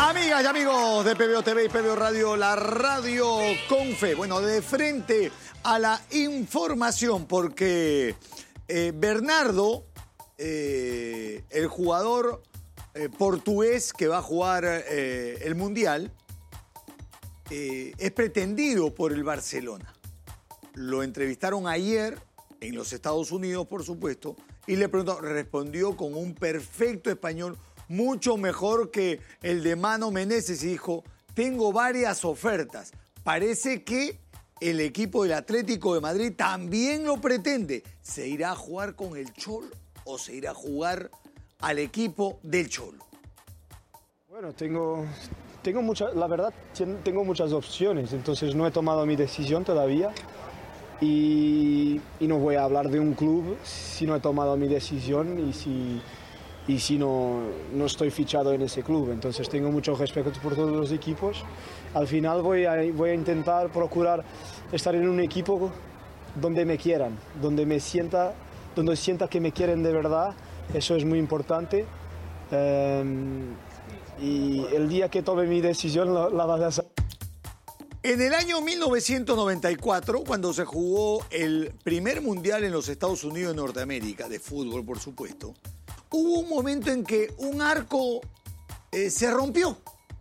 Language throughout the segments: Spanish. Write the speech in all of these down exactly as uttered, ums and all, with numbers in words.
Amigas y amigos de P B O T V y P B O Radio, la radio con fe. Bueno, de frente a la información, porque eh, Bernardo, eh, el jugador eh, portugués que va a jugar eh, el Mundial, eh, es pretendido por el Barcelona. Lo entrevistaron ayer en los Estados Unidos, por supuesto, y le preguntó, respondió con un perfecto español, mucho mejor que el de Mano Menezes, y dijo, tengo varias ofertas. Parece que el equipo del Atlético de Madrid también lo pretende. ¿Se irá a jugar con el Cholo o se irá a jugar al equipo del Cholo? Bueno, tengo, tengo mucha, la verdad, tengo muchas opciones, entonces no he tomado mi decisión todavía y, y no voy a hablar de un club si no he tomado mi decisión y si... y si no, no estoy fichado en ese club. Entonces tengo mucho respeto por todos los equipos. Al final voy a, voy a intentar procurar estar en un equipo donde me quieran, donde me sienta, donde sienta que me quieren de verdad. Eso es muy importante. Um, y el día que tome mi decisión la, la vas a saber. En el año mil novecientos noventa y cuatro, cuando se jugó el primer mundial en los Estados Unidos de Norteamérica, de fútbol por supuesto, hubo un momento en que un arco eh, se rompió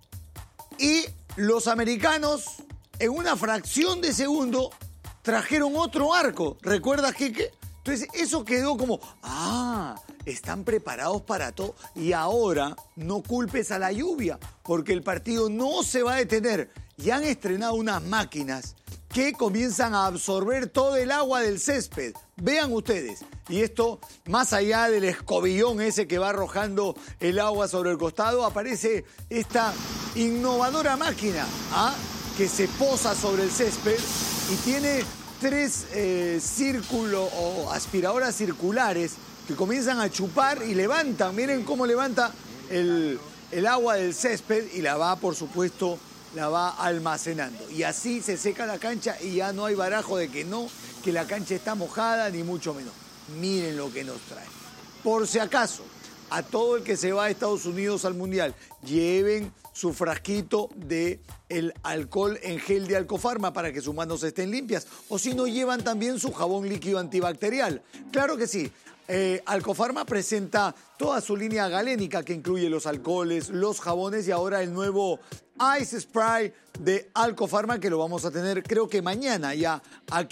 y los americanos en una fracción de segundo trajeron otro arco. ¿Recuerdas, Quique? Entonces eso quedó como, ah, están preparados para todo y ahora no culpes a la lluvia porque el partido no se va a detener. Y han estrenado unas máquinas que comienzan a absorber todo el agua del césped. Vean ustedes. Y esto, más allá del escobillón ese que va arrojando el agua sobre el costado, aparece esta innovadora máquina ¿ah? que se posa sobre el césped y tiene tres eh, círculos o aspiradoras circulares que comienzan a chupar y levantan. Miren cómo levanta el, el agua del césped y la va, por supuesto, la va almacenando. Y así se seca la cancha y ya no hay barajo de que no, que la cancha está mojada, ni mucho menos. Miren lo que nos trae. Por si acaso, a todo el que se va a Estados Unidos al Mundial, lleven su frasquito de el alcohol en gel de Alcofarma para que sus manos estén limpias. O si no, llevan también su jabón líquido antibacterial. Claro que sí. Eh, Alcofarma presenta toda su línea galénica que incluye los alcoholes, los jabones y ahora el nuevo Ice Spray de Alcofarma que lo vamos a tener creo que mañana ya aquí.